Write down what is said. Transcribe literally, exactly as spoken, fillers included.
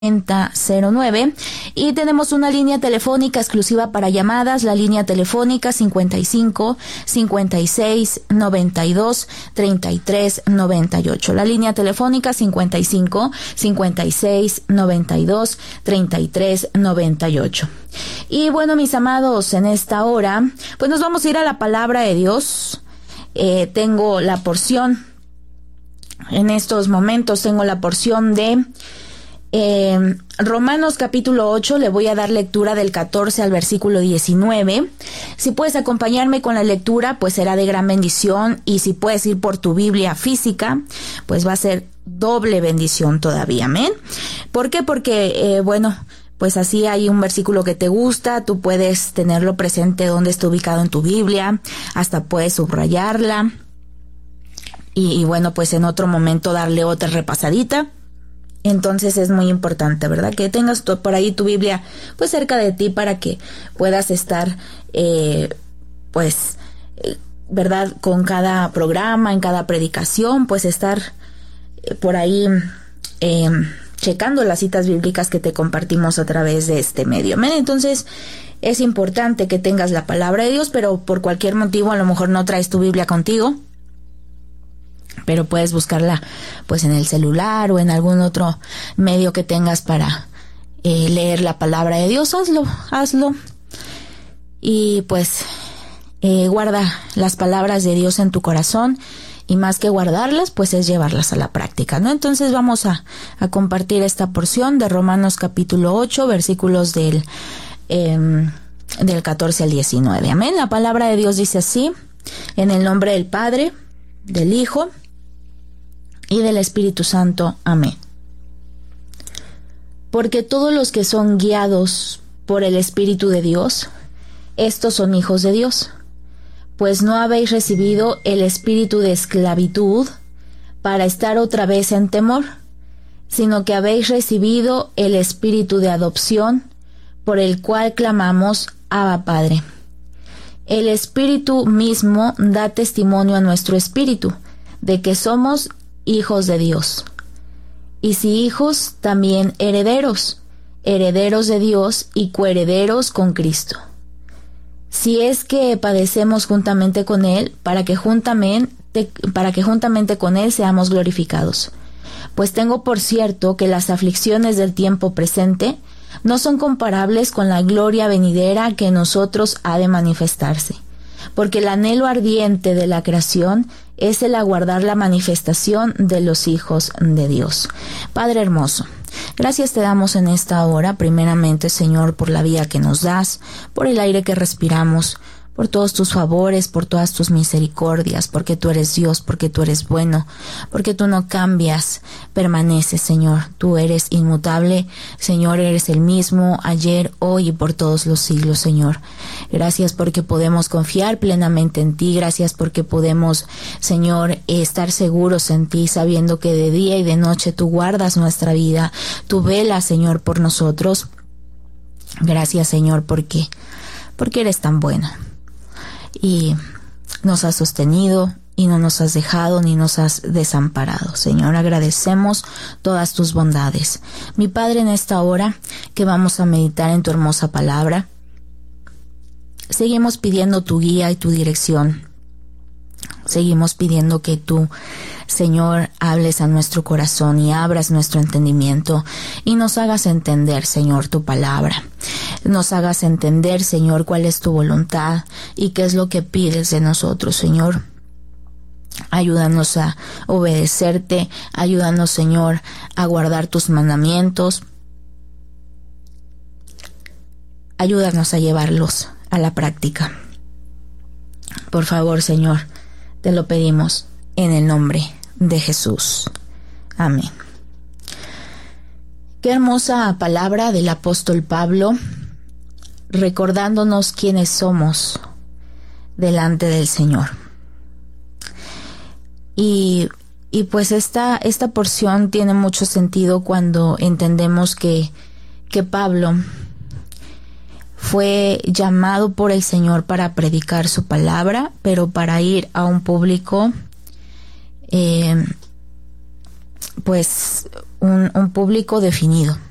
cero nueve y tenemos una línea telefónica exclusiva para llamadas, la línea telefónica cincuenta y cinco, cincuenta y seis, noventa y dos, treinta y tres, noventa y ocho, la línea telefónica cincuenta y cinco, cincuenta y seis, noventa y dos, treinta y tres, noventa y ocho. Y bueno, mis amados, en esta hora pues nos vamos a ir a la palabra de Dios. Eh, tengo la porción en estos momentos, tengo la porción de Eh, Romanos capítulo ocho. Le voy a dar lectura del catorce al versículo diecinueve. Si puedes acompañarme con la lectura, pues será de gran bendición, y si puedes ir por tu Biblia física, pues va a ser doble bendición todavía, amén. ¿Por qué? Porque, eh, bueno, pues así hay un versículo que te gusta, tú puedes tenerlo presente donde está ubicado en tu Biblia, hasta puedes subrayarla, y, y bueno, pues en otro momento darle otra repasadita. Entonces es muy importante, ¿verdad? Que tengas tu, por ahí tu Biblia pues cerca de ti para que puedas estar eh, pues, eh, ¿verdad? Con cada programa, en cada predicación, pues estar eh, por ahí eh, checando las citas bíblicas que te compartimos a través de este medio. ¿Ven? Entonces es importante que tengas la palabra de Dios, pero por cualquier motivo a lo mejor no traes tu Biblia contigo, pero puedes buscarla pues en el celular o en algún otro medio que tengas para eh, leer la palabra de Dios. Hazlo, hazlo. Y pues eh, guarda las palabras de Dios en tu corazón, y más que guardarlas, pues es llevarlas a la práctica, ¿no? Entonces vamos a, a compartir esta porción de Romanos capítulo ocho, versículos del, eh, del catorce al diecinueve. Amén. La palabra de Dios dice así: en el nombre del Padre, del Hijo y del Espíritu Santo. Amén. Porque todos los que son guiados por el Espíritu de Dios, estos son hijos de Dios. Pues no habéis recibido el espíritu de esclavitud para estar otra vez en temor, sino que habéis recibido el espíritu de adopción, por el cual clamamos: Abba, Padre. El Espíritu mismo da testimonio a nuestro espíritu de que somos hijos de Dios. Y si hijos, también herederos, herederos de Dios y coherederos con Cristo. Si es que padecemos juntamente con Él, para que juntamente, para que juntamente con Él seamos glorificados. Pues tengo por cierto que las aflicciones del tiempo presente no son comparables con la gloria venidera que en nosotros ha de manifestarse, porque el anhelo ardiente de la creación es el aguardar la manifestación de los hijos de Dios. Padre hermoso, gracias te damos en esta hora, primeramente, Señor, por la vida que nos das, por el aire que respiramos, por todos tus favores, por todas tus misericordias, porque tú eres Dios, porque tú eres bueno, porque tú no cambias, permaneces, Señor. Tú eres inmutable, Señor, eres el mismo ayer, hoy y por todos los siglos, Señor. Gracias porque podemos confiar plenamente en ti, gracias porque podemos, Señor, estar seguros en ti, sabiendo que de día y de noche tú guardas nuestra vida, tú velas, Señor, por nosotros. Gracias, Señor, porque, porque eres tan bueno. Y nos has sostenido y no nos has dejado ni nos has desamparado. Señor, agradecemos todas tus bondades. Mi Padre, en esta hora que vamos a meditar en tu hermosa palabra, seguimos pidiendo tu guía y tu dirección. Seguimos pidiendo que tú, Señor, hables a nuestro corazón y abras nuestro entendimiento y nos hagas entender, Señor, tu palabra. Nos hagas entender, Señor, cuál es tu voluntad y qué es lo que pides de nosotros, Señor. Ayúdanos a obedecerte, ayúdanos, Señor, a guardar tus mandamientos. Ayúdanos a llevarlos a la práctica. Por favor, Señor, te lo pedimos en el nombre de Jesús. Amén. Qué hermosa palabra del apóstol Pablo, recordándonos quiénes somos delante del Señor. Y, y pues esta, esta porción tiene mucho sentido cuando entendemos que, que Pablo fue llamado por el Señor para predicar su palabra, pero para ir a un público eh, pues un, un público definido.